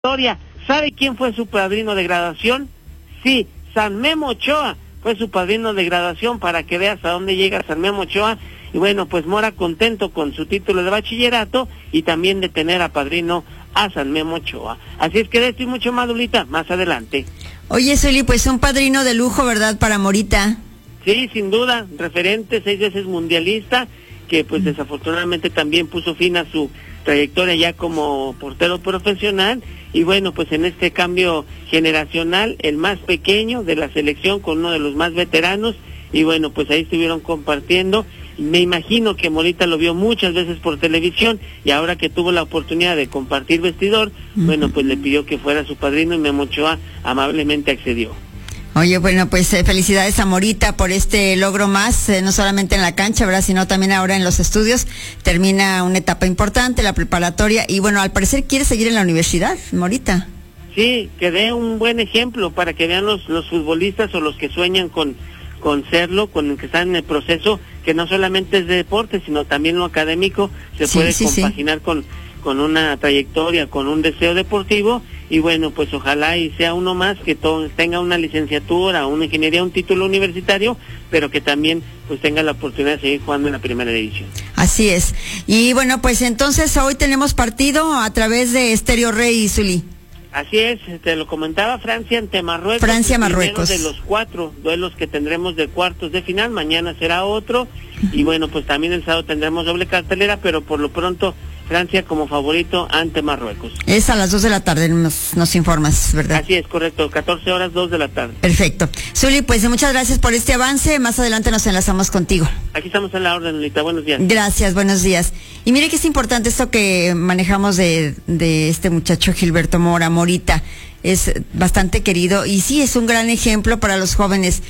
historia. ¿Sabe quién fue su padrino de graduación? Sí, San Memo Ochoa fue su padrino de graduación, para que veas a dónde llega San Memo Ochoa. Y bueno, pues Mora contento con su título de bachillerato y también de tener a padrino a San Memo Ochoa. Así es que de esto y mucho más, Lulita, más adelante. Oye, Zuli, pues un padrino de lujo, ¿verdad, para Morita? Sí, sin duda, referente, 6 veces mundialista, que pues desafortunadamente también puso fin a su trayectoria ya como portero profesional. Y bueno, pues en este cambio generacional, el más pequeño de la selección con uno de los más veteranos, y bueno, pues ahí estuvieron compartiendo. Me imagino que Morita lo vio muchas veces por televisión, y ahora que tuvo la oportunidad de compartir vestidor, bueno, pues le pidió que fuera su padrino, y Memo Ochoa amablemente accedió. Oye, bueno, pues felicidades a Morita por este logro más, no solamente en la cancha, ¿verdad?, sino también ahora en los estudios. Termina una etapa importante, la preparatoria, y bueno, al parecer quiere seguir en la universidad, Morita. Sí, que dé un buen ejemplo para que vean los futbolistas o los que sueñan con serlo, con el que están en el proceso, que no solamente es de deporte, sino también lo académico se puede compaginar con una trayectoria, con un deseo deportivo. Y bueno, pues ojalá y sea uno más que tenga una licenciatura, una ingeniería, un título universitario, pero que también pues tenga la oportunidad de seguir jugando en la primera división. Así es. Y bueno, pues entonces hoy tenemos partido a través de Estéreo Rey, Zuli. Así es, te lo comentaba, Francia ante Marruecos. Francia-Marruecos. De los 4 duelos que tendremos de cuartos de final, mañana será otro. Y bueno, pues también el sábado tendremos doble cartelera, pero por lo pronto Francia como favorito ante Marruecos. Es a las 2 de la tarde, nos informas, ¿verdad? Así es, correcto, 14 horas, 2 de la tarde. Perfecto. Zuli, pues muchas gracias por este avance, más adelante nos enlazamos contigo. Aquí estamos en la orden, Lolita, buenos días. Gracias, buenos días. Y mire que es importante esto que manejamos de este muchacho Gilberto Mora, Morita. Es bastante querido y sí es un gran ejemplo para los jóvenes.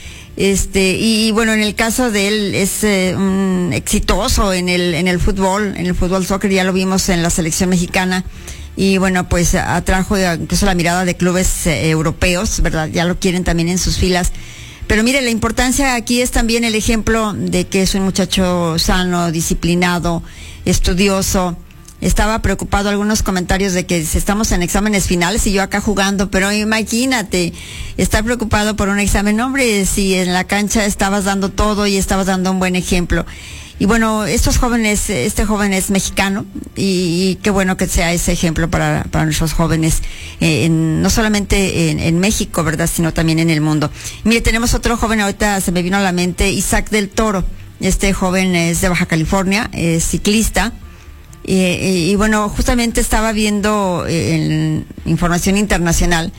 Y bueno, en el caso de él es exitoso en el fútbol soccer, ya lo vimos en la selección mexicana. Y bueno, pues atrajo incluso la mirada de clubes europeos, ¿verdad? Ya lo quieren también en sus filas. Pero mire, la importancia aquí es también el ejemplo de que es un muchacho sano, disciplinado, estudioso. Estaba preocupado algunos comentarios de que estamos en exámenes finales y yo acá jugando, pero imagínate, estar preocupado por un examen, hombre, si en la cancha estabas dando todo y estabas dando un buen ejemplo. Y bueno, este joven es mexicano y qué bueno que sea ese ejemplo para nuestros jóvenes, no solamente en México, ¿verdad?, sino también en el mundo. Mire, tenemos otro joven, ahorita se me vino a la mente, Isaac del Toro. Este joven es de Baja California, es ciclista. Y bueno, justamente estaba viendo en información internacional,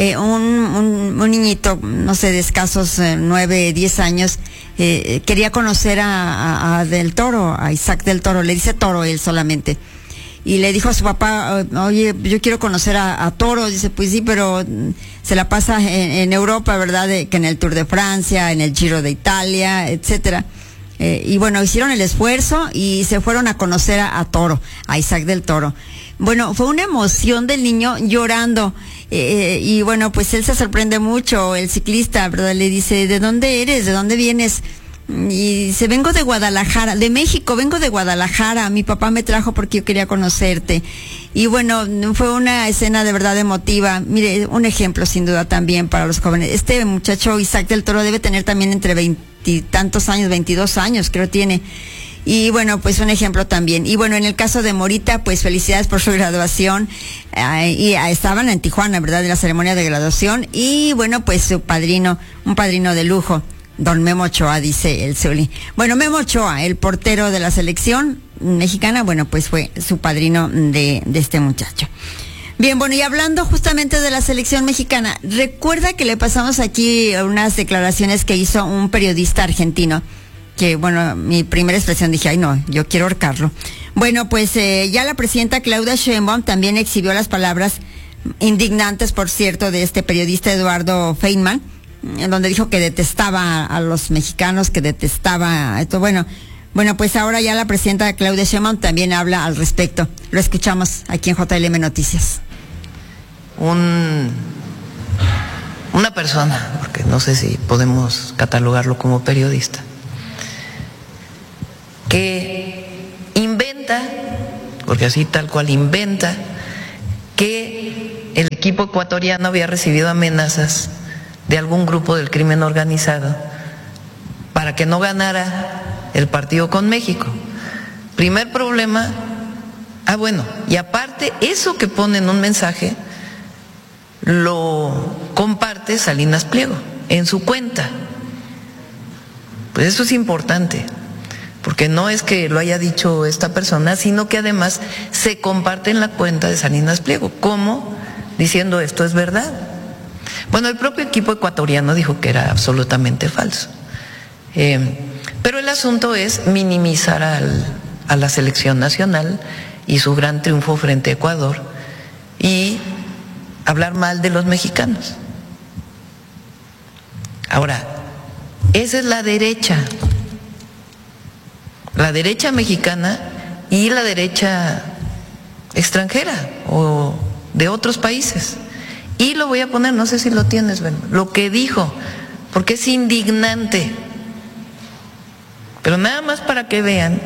un niñito, no sé, de escasos 9, 10 años, quería conocer a Del Toro, a Isaac Del Toro, le dice Toro él solamente, y le dijo a su papá, oye, yo quiero conocer a Toro. Dice, pues sí, pero se la pasa en Europa, ¿verdad?, que en el Tour de Francia, en el Giro de Italia, etcétera. Y bueno, hicieron el esfuerzo y se fueron a conocer a Toro, a Isaac Del Toro. Bueno, fue una emoción del niño llorando. Y bueno, pues él se sorprende mucho, el ciclista, ¿verdad? Le dice, ¿de dónde eres? ¿De dónde vienes? Y dice, vengo de Guadalajara, de México, vengo de Guadalajara. Mi papá me trajo porque yo quería conocerte. Y bueno, fue una escena de verdad emotiva. Mire, un ejemplo sin duda también para los jóvenes. Este muchacho Isaac Del Toro debe tener también entre 20 y tantos años, 22 años creo tiene. Y bueno, pues un ejemplo también. Y bueno, en el caso de Morita, pues felicidades por su graduación. Y estaban en Tijuana, ¿verdad?, de la ceremonia de graduación. Y bueno, pues su padrino, un padrino de lujo, don Memo Ochoa, dice el Zuli. Bueno, Memo Ochoa, el portero de la selección mexicana, bueno, pues fue su padrino de este muchacho. Bien, bueno, y hablando justamente de la selección mexicana, recuerda que le pasamos aquí unas declaraciones que hizo un periodista argentino, que bueno, mi primera expresión dije, ay no, yo quiero ahorcarlo. Bueno, pues ya la presidenta Claudia Sheinbaum también exhibió las palabras indignantes, por cierto, de este periodista Eduardo Feynman, en donde dijo que detestaba a los mexicanos, que detestaba esto. Bueno, pues ahora ya la presidenta Claudia Sheinbaum también habla al respecto. Lo escuchamos aquí en JLM Noticias. Una persona, porque no sé si podemos catalogarlo como periodista, que inventa, porque así tal cual inventa, que equipo ecuatoriano había recibido amenazas de algún grupo del crimen organizado para que no ganara el partido con México. Primer problema, bueno, y aparte eso que pone en un mensaje lo comparte Salinas Pliego en su cuenta. Pues eso es importante, porque no es que lo haya dicho esta persona, sino que además se comparte en la cuenta de Salinas Pliego, como diciendo esto es verdad. Bueno, el propio equipo ecuatoriano dijo que era absolutamente falso. Pero el asunto es minimizar a la selección nacional y su gran triunfo frente a Ecuador y hablar mal de los mexicanos. Ahora, esa es la derecha mexicana y la derecha extranjera o de otros países. Y lo voy a poner, no sé si lo tienes, Ben, lo que dijo, porque es indignante. Pero nada más para que vean,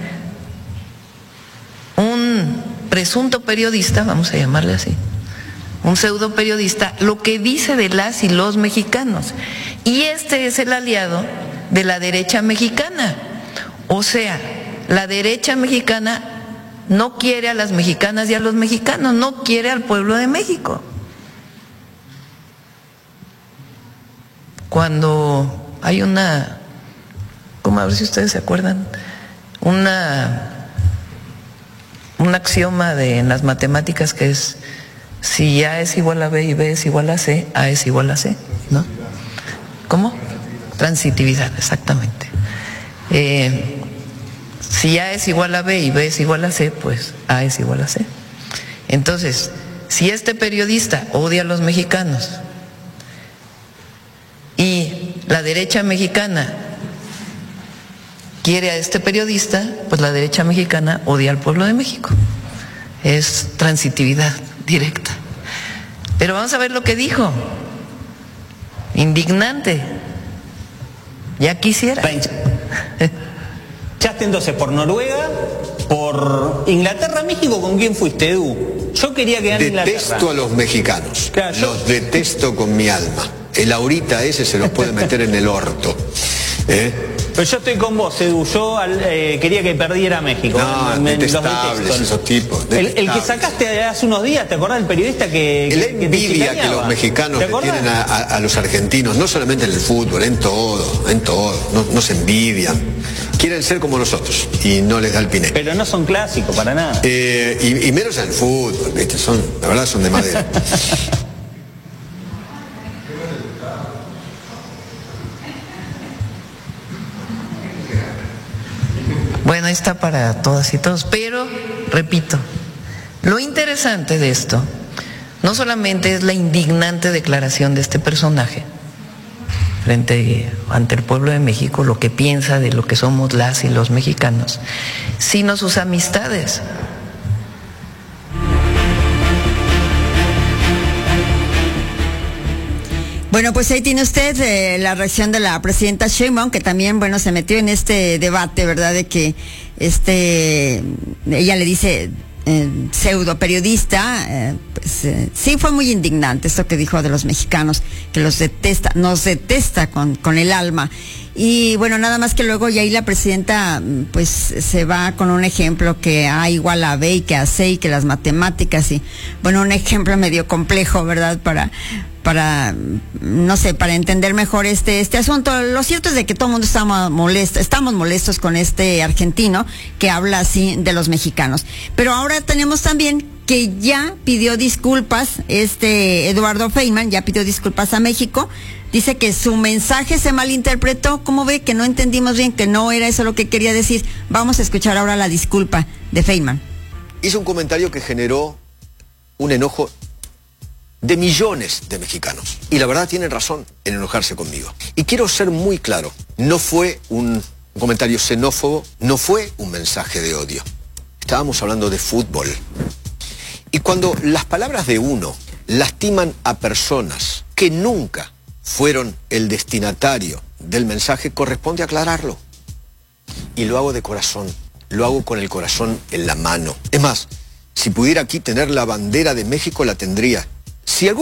un presunto periodista, vamos a llamarle así, un pseudo periodista, lo que dice de las y los mexicanos. Y este es el aliado de la derecha mexicana. O sea, la derecha mexicana no quiere a las mexicanas y a los mexicanos, no quiere al pueblo de México. Cuando hay una, como a ver si ustedes se acuerdan, un axioma en las matemáticas que es: si A es igual a B y B es igual a C, A es igual a C, ¿no? ¿Cómo? Transitividad, exactamente. Si A es igual a B y B es igual a C, pues A es igual a C. Entonces, si este periodista odia a los mexicanos y la derecha mexicana quiere a este periodista, pues la derecha mexicana odia al pueblo de México. Es transitividad directa. Pero vamos a ver lo que dijo. Indignante. Ya quisiera. Ya entonces por Noruega, por Inglaterra, México, ¿con quién fuiste, Edu? Yo quería que gane Inglaterra. Detesto a los mexicanos. Claro, los detesto con mi alma. El ahorita ese se los puede meter en el orto. Pero yo estoy con vos, Edu. Yo quería que perdiera México. No, detestables esos tipos. El que sacaste hace unos días, ¿te acordás del periodista que la envidia que los mexicanos le tienen a los argentinos, no solamente en el fútbol, en todo. No se envidian. Quieren ser como nosotros y no les da el piné. Pero no son clásicos para nada. Y menos en el fútbol, ¿viste? La verdad son de madera. Bueno, ahí está para todas y todos, pero repito, lo interesante de esto no solamente es la indignante declaración de este personaje ante el pueblo de México, lo que piensa de lo que somos las y los mexicanos, sino sus amistades. Bueno, pues ahí tiene usted la reacción de la presidenta Sheinbaum, que también, bueno, se metió en este debate, ¿verdad? De que ella le dice pseudo periodista, sí fue muy indignante esto que dijo de los mexicanos, que nos detesta con el alma. Y bueno, nada más que luego y ahí la presidenta pues se va con un ejemplo que A igual a B y que a C y que las matemáticas y bueno, un ejemplo medio complejo, ¿verdad? Para no sé, para entender mejor este asunto. Lo cierto es de que todo el mundo estamos molestos con este argentino que habla así de los mexicanos. Pero ahora tenemos también que ya pidió disculpas, Eduardo Feynman ya pidió disculpas a México. Dice que su mensaje se malinterpretó. ¿Cómo ve que no entendimos bien, que no era eso lo que quería decir? Vamos a escuchar ahora la disculpa de Feynman. Hizo un comentario que generó un enojo de millones de mexicanos. Y la verdad tienen razón en enojarse conmigo. Y quiero ser muy claro, no fue un comentario xenófobo, no fue un mensaje de odio. Estábamos hablando de fútbol. Y cuando las palabras de uno lastiman a personas que nunca fueron el destinatario del mensaje, corresponde aclararlo. Y lo hago de corazón, lo hago con el corazón en la mano. Es más, si pudiera aquí tener la bandera de México, la tendría. Si algún